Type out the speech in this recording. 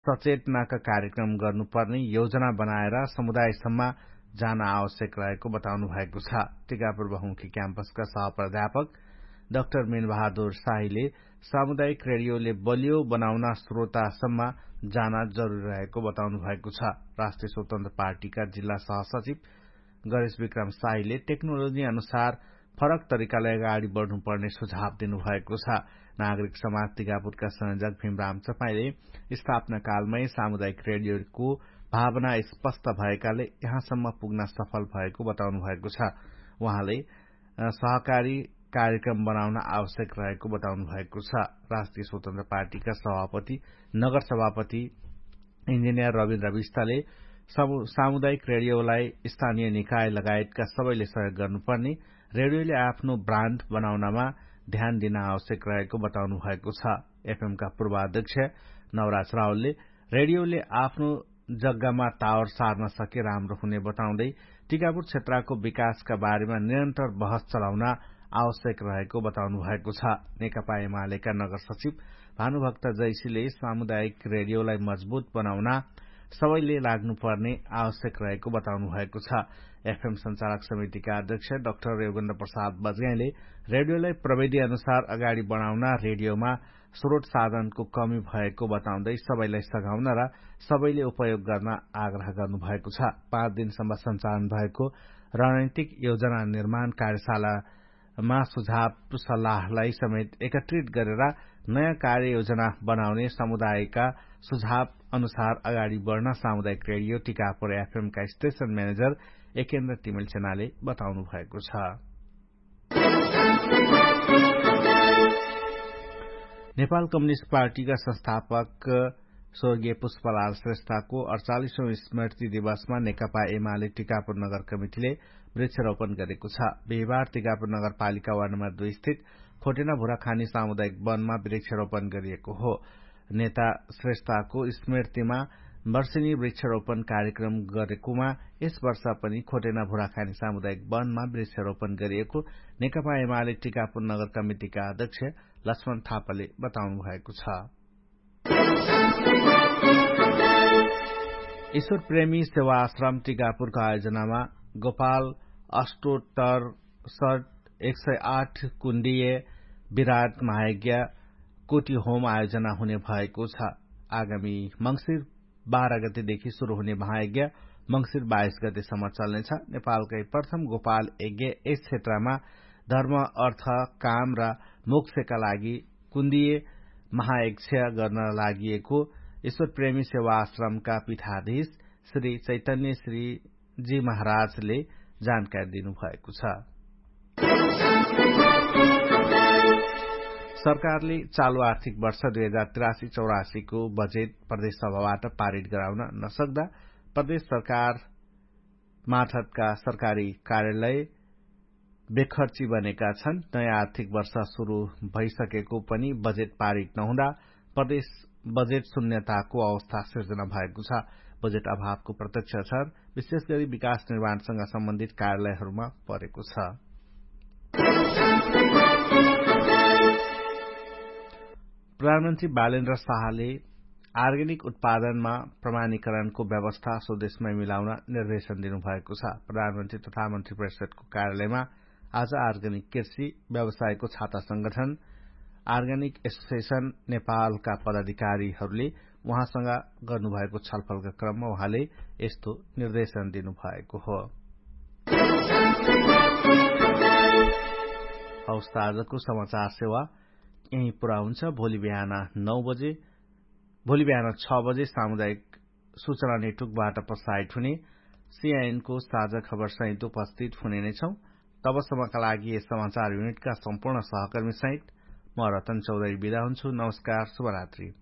सचेतनाका कार्यक्रम गर्नुपर्ने योजना बनाएर समुदायसम्म जान आवश्यक रहेको बताउनु भएको छ। टिकापुर बहुमुखी क्याम्पसका सहप्राध्यापक डाक्टर मीनबहादुर शाहीले सामुदायिक रेडियोले बलियो बनाउन श्रोतासम्म जान जरुरी रहेको बताउनु भएको छ। राष्ट्रिय स्वतन्त्र पार्टीका जिल्ला सहसचिव गणेश विक्रम शाहीले टेक्नोलोजी अनुसार फरक तरिकाले अगाडि बढ़नुपर्ने सुझाव दिनुभएको छ। नागरिक समाज टिकापुरका संयोजक भीमराम चपाईले स्थापना कालमै सामुदायिक रेडियोको भावना स्पष्ट भएकाले यहाँसम्म पुग्न सफल भएको बताउनु भएको छ। उहाँले सहकारी कार्यक्रम बनाउन आवश्यक रहेको बताउनु भएको छ। राष्ट्रिय स्वतन्त्र पार्टीका सभापति नगर सभापति इन्जिनियर रविन्द्र विष्टले सामुदायिक रेडियोलाई स्थानीय निकाय लगायतका सबैले सहयोग गर्नुपर्ने, रेडियोले आफ्नो ब्रान्ड बनाउनमा ध्यान दिन आवश्यक रहेको बताउनु भएको छ। एफएमका पूर्व अध्यक्ष नवराज रावलले रेडियोले आफ्नो जग्गामा टावर सार्न सके राम्रो हुने बताउँदै टिकापुर क्षेत्रको विकासका बारेमा निरन्तर बहस चलाउन आवश्यक रहेको बताउनु भएको छ। नेकपा एमालेका नगर सचिव भानुभक्त जैसीले सामुदायिक रेडियोलाई मजबूत बनाउन सबैले लाग्नुपर्ने आवश्यक रहेको बताउनु भएको छ। एफएम संचालक समितिका अध्यक्ष डाक्टर योगेन्द्र प्रसाद बजगाईले रेडियोलाई प्रविधि अनुसार अगाडि बढ़ाउन रेडियोमा स्रोत साधनको कमी भएको बताउँदै सबैलाई सघाउन र सबैले उपयोग गर्न आग्रह गर्नुभएको छ। 5 दिनसम्म सञ्चालन भएको रणनीतिक योजना निर्माण कार्यशालामा सुझाव सल्लाहलाई समेत एकत्रित गरेर नयाँ कार्ययोजना बनाउने, समुदायका सुझाव अनुसार अगाडि बढ़न सामुदायिक radio Tikapur एफएमका station manager Ekendra तिमिल सेनाले बताउनु भएको छ। नेपाल कम्युनिष्ट पार्टीका संस्थापक स्वर्गीय पुष्पलाल श्रेष्ठको 48औं स्मृति दिवसमा नेकपा एमाले टिकापुर नगर कमिटिले वृक्षारोपण गरेको छ। बिहिबार टिकापुर नगरपालिका वार्ड नम्बर 2 स्थित खोटेना भुराखानी सामुदायिक वनमा वृक्षारोपण गरिएको हो। नेता श्रेष्ठको स्मृतिमा वर्षेनी वृक्षारोपण कार्यक्रम गरेकोमा यस वर्ष पनि खोटेना भुराखानी सामुदायिक वनमा वृक्षारोपण गरिएको नेकपा एमाले टिकापुर नगर कमिटिका अध्यक्ष लक्ष्मण थापाले बताउनु भएको छ। ईश्वर प्रेमी सेवा आश्रम टिकापुरको आयोजनामा गोपाल अष्टोत्तर 108 कुण्डीय विराट महायज्ञ कोटी होम आयोजना हुने भएको छ। आगामी मंसिर 12 गतेदेखि शुरू हुने महायज्ञ मंसिर 22 गतेसम्म चल्नेछ। नेपालकै प्रथम गोपाल यज्ञ यस क्षेत्रमा धर्म, अर्थ, काम र मोक्षका लागि कुण्डीय महायज्ञ गर्न लागि ईश्वर प्रेमी सेवा आश्रमका पीठाधीश श्री चैतन्य श्री जी महाराजले जानकारी दिनुभएको छ। सरकारले चालू आर्थिक वर्ष 2083-84 को बजेट प्रदेश सभाबाट पारित गराउन नसक्दा प्रदेश सरकार मार्फतका सरकारी कार्यालय बेखर्ची बनेका छन्। नयाँ आर्थिक वर्ष शुरू भइसकेको पनि बजेट पारित नहुँदा प्रदेश बजेट शून्यताको अवस्था सिर्जना भएको छ। बजेट अभावको प्रत्यक्ष असर विशेष गरी विकास निर्माणसँग सम्बन्धित कार्यालयहरूमा परेको छ। प्रधानमन्त्री बालेन्द्र शाहले अर्ग्यानिक उत्पादनमा प्रमाणीकरणको व्यवस्था स्वदेशमै मिलाउन निर्देशन दिनुभएको छ। प्रधानमन्त्री तथा मन्त्री परिषदको कार्यालयमा आज अर्ग्यानिक कृषि व्यवसायको छाता संगठन अर्ग्यानिक एसोसिएशन नेपालका पदाधिकारीहरूले उहाँसँग गर्नुभएको छलफलका क्रममा उहाँले यस्तो निर्देशन दिनुभएको हो। हवस्, आजको समाचार सेवा यही पूरा हुन्छ। भोलि बिहान 6 बजे सामुदायिक सूचना नेटवर्कबाट प्रसारित हुने सीआईएनको साझा खबर सहित उपस्थित हुने नै छौं। तबसम्मका लागि यस समाचार युनिटका सम्पूर्ण सहकर्मी सहित म रतन चौधरी बिदा हुन्छु। नमस्कार, शुभरात्रि।